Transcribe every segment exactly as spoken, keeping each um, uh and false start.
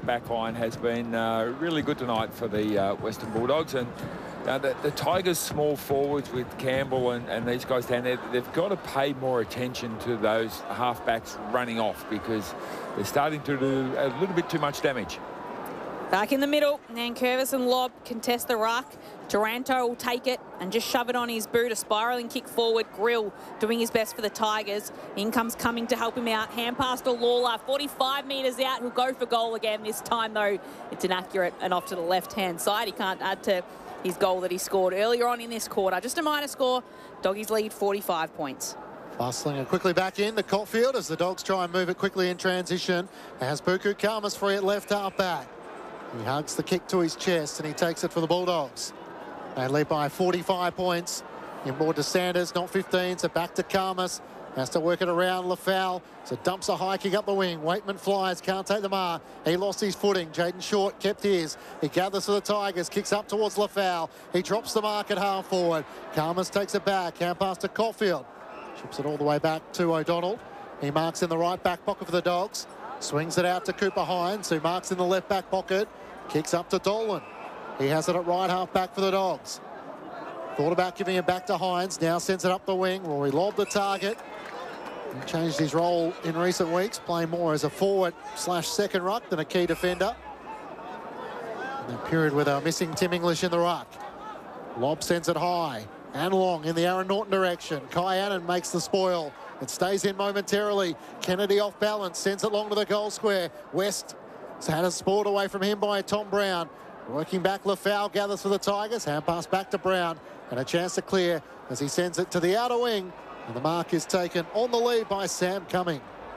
back line has been uh, really good tonight for the uh, Western Bulldogs. And uh, the, the Tigers' small forwards with Campbell and, and these guys down there, they've got to pay more attention to those halfbacks running off, because they're starting to do a little bit too much damage. Back in the middle, Nankervis and Lobb contest the ruck. Taranto will take it and just shove it on his boot. A spiralling kick forward. Grill doing his best for the Tigers. In comes Cumming to help him out. Hand pass to Lawler. forty-five metres out. He'll go for goal again. This time, though, it's inaccurate and off to the left-hand side. He can't add to his goal that he scored earlier on in this quarter. Just a minor score. Doggies lead forty-five points. Bustling it quickly back in to Caulfield as the Dogs try and move it quickly in transition. As Buku Khamis free at left half back. He hugs the kick to his chest and he takes it for the Bulldogs. They lead by forty-five points. Inboard to Sanders, not fifteen, so back to Khamis. Has to work it around Lafau. So dumps a high kick up the wing. Waitman flies, can't take the mark. He lost his footing. Jaden Short kept his. He gathers for the Tigers, kicks up towards Lafau. He drops the mark at half forward. Khamis takes it back, hand pass to Caulfield. Chips it all the way back to O'Donnell. He marks in the right back pocket for the Dogs. Swings it out to Cooper Hines, who marks in the left back pocket. Kicks up to Dolan. He has it at right half back for the Dogs. Thought about giving it back to Hines. Now sends it up the wing. Rory Lobb the target. He changed his role in recent weeks, playing more as a forward slash second ruck than a key defender. In the period with our missing Tim English in the ruck. Lobb sends it high and long in the Aaron Norton direction. Kai Annan makes the spoil. It stays in momentarily. Kennedy off balance, sends it long to the goal square. West has had a sport away from him by Tom Brown. Working back, Lafau gathers for the Tigers. Hand pass back to Brown. And a chance to clear as he sends it to the outer wing. And the mark is taken on the lead by Sam Cumming.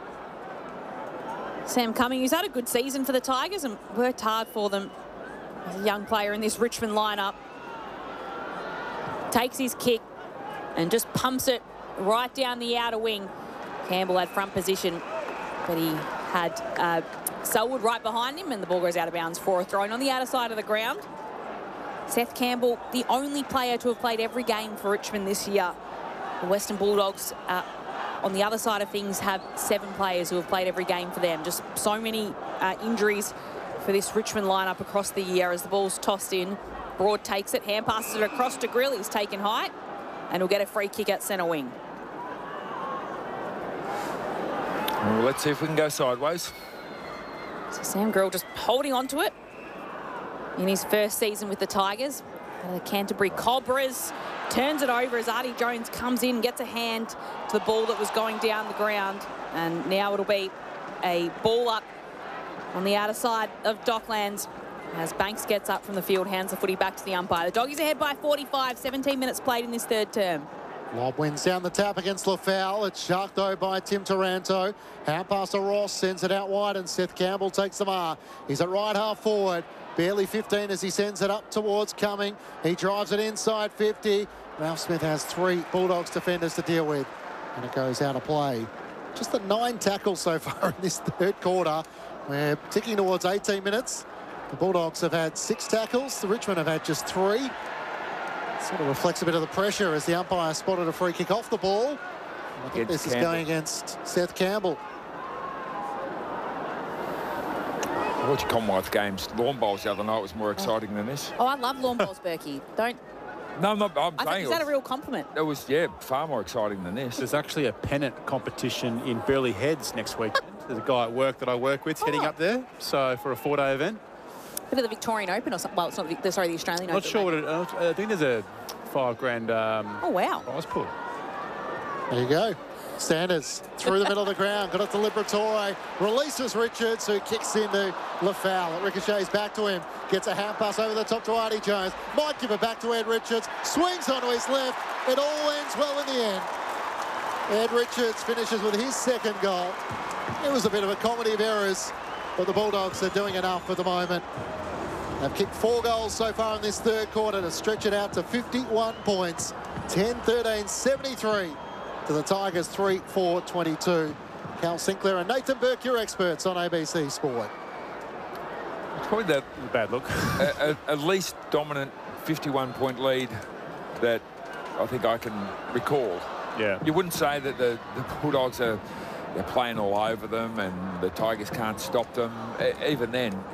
Sam Cumming, who's had a good season for the Tigers and worked hard for them as a young player in this Richmond lineup. Takes his kick and just pumps it right down the outer wing. Campbell had front position, but he had uh, Selwood right behind him, and the ball goes out of bounds for a throw-in on the outer side of the ground. Seth Campbell, the only player to have played every game for Richmond this year. The Western Bulldogs, uh, on the other side of things, have seven players who have played every game for them. Just so many uh, injuries for this Richmond lineup across the year as the ball's tossed in. Broad takes it, hand passes it across to Grill. He's taken height, and he'll get a free kick at centre wing. Well, let's see if we can go sideways. So Sam Grill just holding on to it in his first season with the Tigers. The Canterbury Cobras turns it over as Artie Jones comes in, gets a hand to the ball that was going down the ground. And now it'll be a ball up on the outer side of Docklands as Banks gets up from the field, hands the footy back to the umpire. The Doggies ahead by forty-five, seventeen minutes played in this third term. Lobb wins down the tap against Lafau. It's sharked though by Tim Taranto. Hand pass to Ross, sends it out wide, and Seth Campbell takes the mark. He's at right half forward. Barely fifteen as he sends it up towards Cumming. He drives it inside fifty. Ralph Smith has three Bulldogs defenders to deal with, and it goes out of play. Just the nine tackles so far in this third quarter. We're ticking towards eighteen minutes. The Bulldogs have had six tackles. The Richmond have had just three. Sort of reflects a bit of the pressure as the umpire spotted a free kick off the ball. I think this is going against Seth Campbell. I watched Commonwealth Games lawn bowls the other night. Was more exciting oh. than this. Oh, I love lawn bowls, Berkey. Don't. No, I'm not. I'm I saying think is that a real compliment? It was, yeah, far more exciting than this. There's actually a pennant competition in Burleigh Heads next weekend. There's a guy at work that I work with oh. heading up there, so for a four-day event. Bit of the Victorian Open or something. Well, it's not the, sorry, the Australian not Open. Not sure what it, uh, I think there's a five grand um, oh, wow. prize pool. There you go. Sanders through the middle of the ground, got it to Liberatore, releases Richards, who kicks into Lafau. It ricochets back to him, gets a hand pass over the top to Artie Jones, might give it back to Ed Richards, swings onto his left, it all ends well in the end. Ed Richards finishes with his second goal. It was a bit of a comedy of errors, but the Bulldogs are doing enough at the moment. They've kicked four goals so far in this third quarter to stretch it out to fifty-one points, ten thirteen seventy-three. To the Tigers, three four twenty-two. Cal Sinclair and Nathan Burke, your experts on A B C Sport. It's probably the bad look. a, a, at least dominant fifty-one point lead that I think I can recall. Yeah. You wouldn't say that the, the Bulldogs are they're playing all over them and the Tigers can't stop them. Even then,